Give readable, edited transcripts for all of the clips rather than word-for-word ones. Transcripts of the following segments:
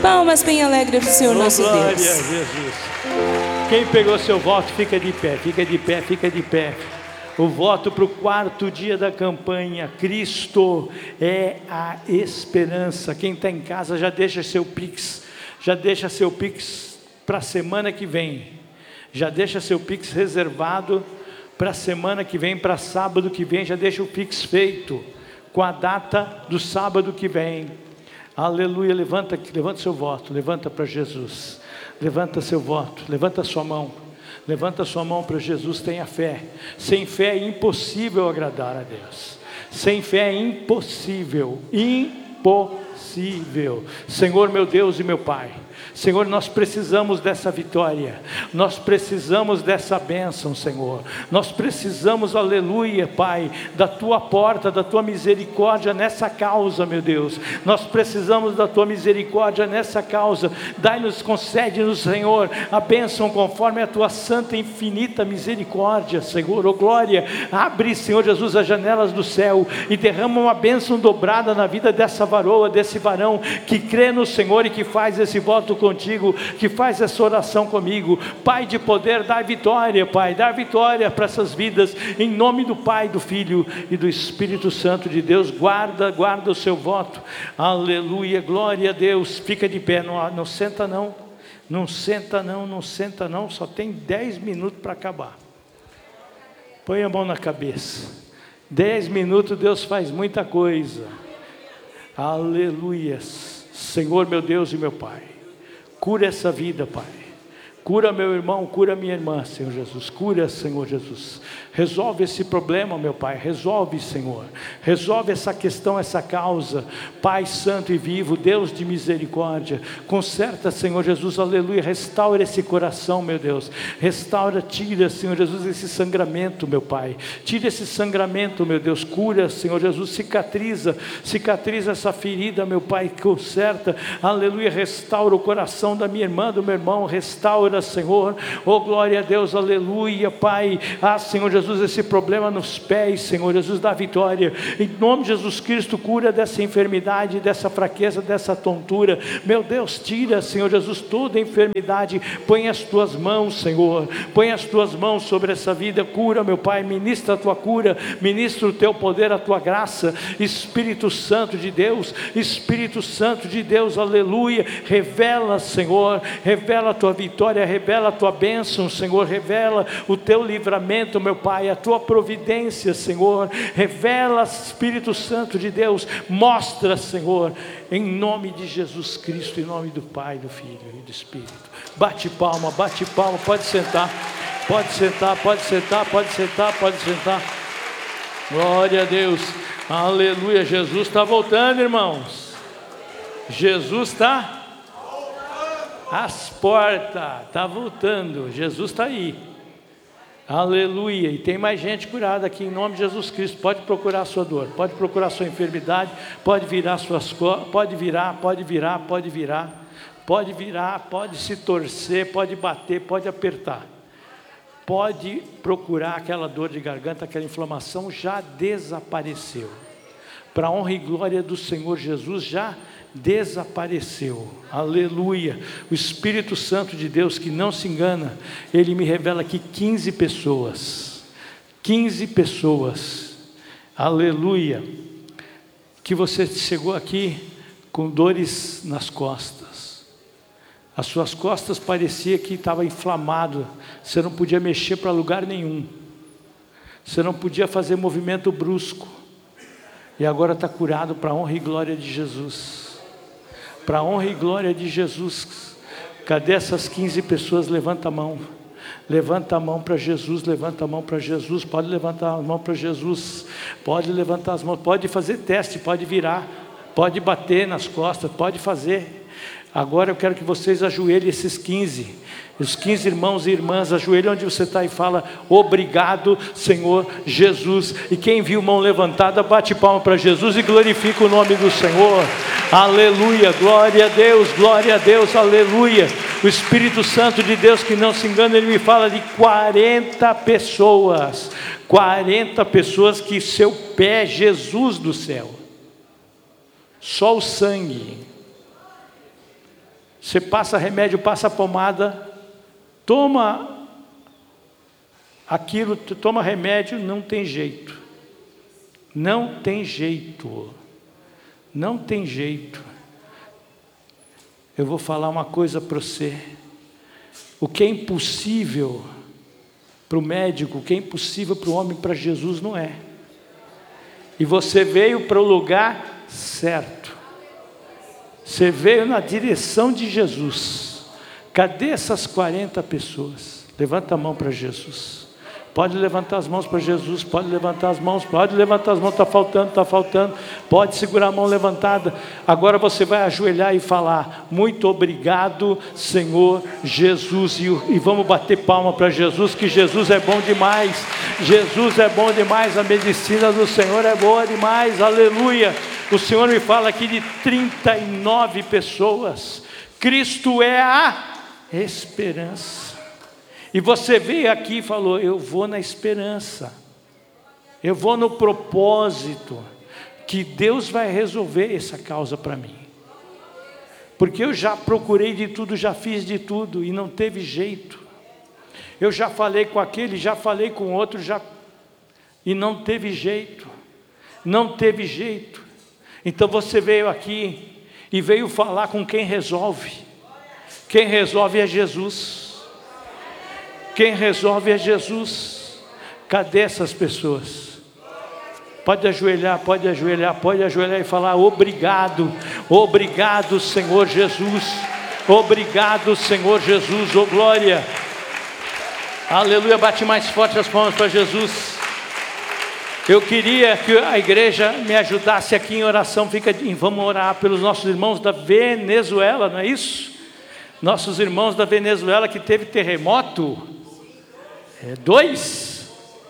Palmas bem alegres para o Senhor nosso Glória Deus. a Jesus. Quem pegou seu voto, fica de pé, fica de pé, fica de pé. O voto para o 4º dia da campanha. Cristo é a esperança. Quem está em casa já deixa seu Pix. Já deixa seu Pix para a semana que vem. Já deixa seu Pix reservado para a semana que vem, para sábado que vem. Já deixa o Pix feito com a data do sábado que vem. Aleluia, levanta seu voto, levanta para Jesus, levanta seu voto, levanta sua mão para Jesus, tenha fé. Sem fé é impossível agradar a Deus, sem fé é impossível, Senhor meu Deus e meu Pai, Senhor, nós precisamos dessa vitória, nós precisamos dessa bênção, Senhor, nós precisamos, aleluia, Pai, da Tua porta, da Tua misericórdia nessa causa, meu Deus, nós precisamos da Tua misericórdia nessa causa. Dai-nos, concede-nos, Senhor, a bênção conforme a Tua santa e infinita misericórdia, Senhor, oh glória. Abre, Senhor Jesus, as janelas do céu e derrama uma bênção dobrada na vida dessa varoa, desse varão que crê no Senhor e que faz esse voto contigo, que faz essa oração comigo. Pai de poder, dá vitória, Pai, dá vitória para essas vidas, em nome do Pai, do Filho e do Espírito Santo de Deus. Guarda o seu voto, aleluia, glória a Deus. Fica de pé, não senta não, só tem 10 minutos para acabar. Põe a mão na cabeça, 10 minutos Deus faz muita coisa, aleluia. Senhor meu Deus e meu Pai, cura essa vida, Pai, cura meu irmão, cura minha irmã, Senhor Jesus, cura, Senhor Jesus, resolve esse problema, meu Pai, resolve, Senhor, resolve essa questão, essa causa, Pai santo e vivo, Deus de misericórdia, conserta, Senhor Jesus, aleluia, restaura esse coração, meu Deus, restaura, tira, Senhor Jesus, esse sangramento, meu Pai, tira esse sangramento, meu Deus, cura, Senhor Jesus, cicatriza essa ferida, meu Pai, conserta, aleluia, restaura o coração da minha irmã, do meu irmão, restaura, Senhor, oh glória a Deus, aleluia, Pai, Senhor Jesus, esse problema nos pés, Senhor Jesus, dá vitória, em nome de Jesus Cristo, cura dessa enfermidade, dessa fraqueza, dessa tontura, meu Deus, tira, Senhor Jesus, toda enfermidade, põe as Tuas mãos, Senhor, põe as Tuas mãos sobre essa vida, cura, meu Pai, ministra a Tua cura, ministra o Teu poder, a Tua graça, Espírito Santo de Deus, aleluia, revela, Senhor, revela a Tua vitória, revela a Tua bênção, Senhor, revela o Teu livramento, meu Pai, a Tua providência, Senhor, revela, Espírito Santo de Deus, mostra, Senhor, em nome de Jesus Cristo, em nome do Pai, do Filho e do Espírito. Bate palma, pode sentar, glória a Deus, aleluia. Jesus está voltando, irmãos, Jesus está às portas, está voltando, Jesus está aí, aleluia. E tem mais gente curada aqui em nome de Jesus Cristo. Pode procurar a sua dor, pode procurar a sua enfermidade, pode virar suas costas, pode virar, pode se torcer, pode bater, pode apertar, pode procurar. Aquela dor de garganta, aquela inflamação já desapareceu, para a honra e glória do Senhor Jesus, já desapareceu, aleluia. O Espírito Santo de Deus, que não se engana, ele me revela aqui 15 pessoas, aleluia, que você chegou aqui com dores nas costas, as suas costas parecia que estava inflamado, você não podia mexer para lugar nenhum, você não podia fazer movimento brusco, e agora está curado para a honra e glória de Jesus, para a honra e glória de Jesus. Cadê essas 15 pessoas? Levanta a mão para Jesus, pode levantar a mão para Jesus, pode levantar as mãos, pode fazer teste, pode virar, pode bater nas costas, pode fazer. Agora eu quero que vocês ajoelhem, esses 15, os 15 irmãos e irmãs, ajoelhem onde você está e fala: obrigado, Senhor Jesus. E quem viu mão levantada, bate palma para Jesus e glorifica o nome do Senhor, aleluia, glória a Deus, aleluia. O Espírito Santo de Deus, que não se engana, ele me fala de 40 pessoas que seu pé é Jesus do céu, só o sangue. Você passa remédio, passa pomada, toma aquilo, toma remédio, não tem jeito. Não tem jeito. Não tem jeito. Eu vou falar uma coisa para você. O que é impossível para o médico, o que é impossível para o homem, para Jesus não é. E você veio para o lugar certo. Você veio na direção de Jesus. Cadê essas 40 pessoas? Levanta a mão para Jesus. Pode levantar as mãos para Jesus, pode levantar as mãos, está faltando, pode segurar a mão levantada. Agora você vai ajoelhar e falar: muito obrigado, Senhor Jesus, e vamos bater palma para Jesus, que Jesus é bom demais, Jesus é bom demais, a medicina do Senhor é boa demais, aleluia. O Senhor me fala aqui de 39 pessoas, Cristo é a esperança. E você veio aqui e falou: eu vou na esperança, eu vou no propósito, que Deus vai resolver essa causa para mim. Porque eu já procurei de tudo, já fiz de tudo e não teve jeito. Eu já falei com aquele, já falei com outro, e não teve jeito. Não teve jeito. Então você veio aqui e veio falar com quem resolve. Quem resolve é Jesus. Quem resolve é Jesus. Cadê essas pessoas? Pode ajoelhar e falar: obrigado, obrigado, Senhor Jesus, obrigado, Senhor Jesus, oh glória, aleluia. Bate mais forte as palmas para Jesus. Eu queria que a igreja me ajudasse aqui em oração. Vamos orar pelos nossos irmãos da Venezuela, não é isso? Nossos irmãos da Venezuela que teve terremoto. 2?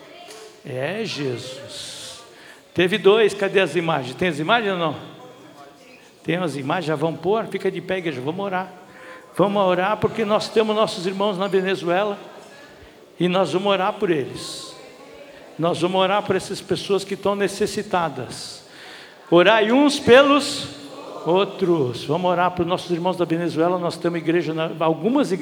Jesus. Teve 2, cadê as imagens? Tem as imagens ou não? Tem as imagens, já vão pôr, fica de pé, igreja, vamos orar. Vamos orar porque nós temos nossos irmãos na Venezuela e nós vamos orar por eles. Nós vamos orar por essas pessoas que estão necessitadas. Orai uns pelos outros. Vamos orar para os nossos irmãos da Venezuela. Nós temos igreja, algumas igrejas.